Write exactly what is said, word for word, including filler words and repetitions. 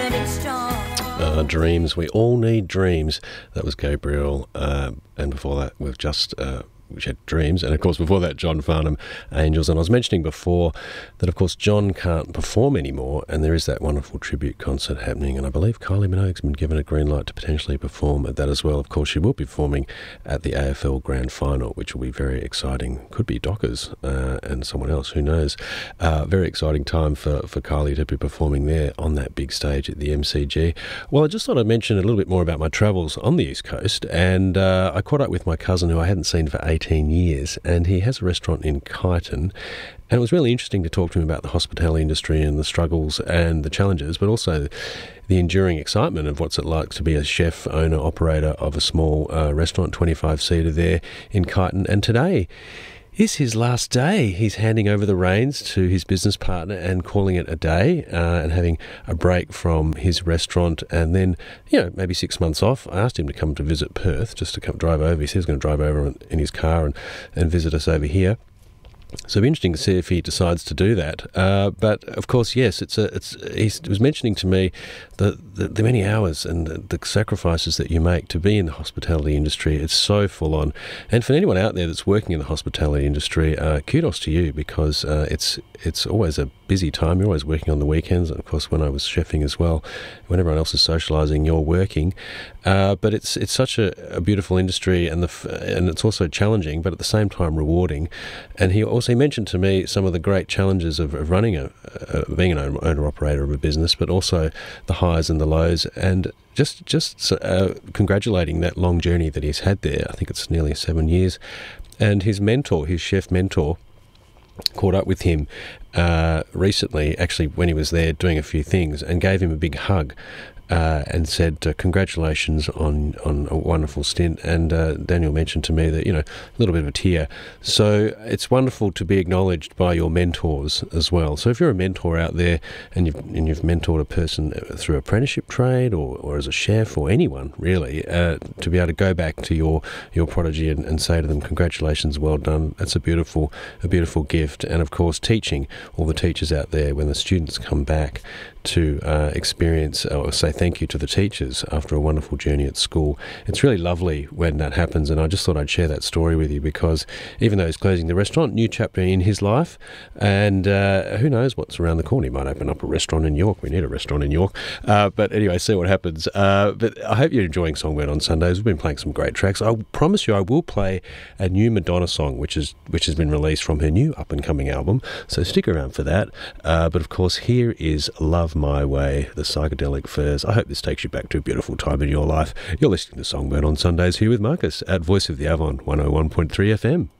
Uh, dreams. We all need dreams. That was Gabriel. Uh, and before that, we've just... Uh, which had Dreams, and of course before that John Farnham, Angels. And I was mentioning before that of course John can't perform anymore, and there is that wonderful tribute concert happening, and I believe Kylie Minogue's been given a green light to potentially perform at that as well. Of course she will be performing at the A F L Grand Final, which will be very exciting. Could be Dockers uh, and someone else, who knows. Uh, very exciting time for, for Kylie to be performing there on that big stage at the M C G. Well, I just thought I'd mention a little bit more about my travels on the East Coast, and uh, I caught up with my cousin who I hadn't seen for eighteen years, and he has a restaurant in Kyneton, and it was really interesting to talk to him about the hospitality industry and the struggles and the challenges, but also the enduring excitement of what's it like to be a chef, owner, operator of a small uh, restaurant, twenty-five seater there in Kyneton. And today is his last day. He's handing over the reins to his business partner and calling it a day, uh, and having a break from his restaurant, and then, you know, maybe six months off. I asked him to come to visit Perth, just to come drive over. He said he was going to drive over in his car and, and visit us over here. So it'll be interesting to see if he decides to do that. Uh, but of course, yes, it's a. It's. He was mentioning to me the, the the many hours and the, the sacrifices that you make to be in the hospitality industry. It's so full on. And for anyone out there that's working in the hospitality industry, uh, kudos to you, because uh, it's it's always a busy time. You're always working on the weekends. And of course, when I was chefing as well, when everyone else is socialising, you're working. Uh, but it's it's such a, a beautiful industry, and the and it's also challenging, but at the same time rewarding. And he also mentioned to me some of the great challenges of, of running a, a being an owner operator of a business, but also the highs and the lows, and just just uh, congratulating that long journey that he's had there. I think it's nearly seven years. And his mentor, his chef mentor, caught up with him uh, recently, actually when he was there doing a few things, and gave him a big hug. Uh, and said uh, congratulations on, on a wonderful stint. And uh, Daniel mentioned to me that, you know, a little bit of a tear. So it's wonderful to be acknowledged by your mentors as well. So if you're a mentor out there, and you've, and you've mentored a person through apprenticeship trade, or, or as a chef, or anyone really, uh, to be able to go back to your, your prodigy and, and say to them, congratulations, well done. That's a beautiful, a beautiful gift. And of course, teaching all the teachers out there, when the students come back to uh, experience or say thank you to the teachers after a wonderful journey at school. It's really lovely when that happens, and I just thought I'd share that story with you, because even though he's closing the restaurant, new chapter in his life, and uh, who knows what's around the corner. He might open up a restaurant in York. We need a restaurant in York. Uh, but anyway, see what happens. Uh, but I hope you're enjoying Songbird on Sundays. We've been playing some great tracks. I promise you I will play a new Madonna song, which is which has been released from her new up-and-coming album, so stick around for that. Uh, but of course, here is Love My Way, the Psychedelic Furs. I hope this takes you back to a beautiful time in your life. You're listening to Songbird on Sundays here with Marcus at Voice of the Avon one oh one point three F M.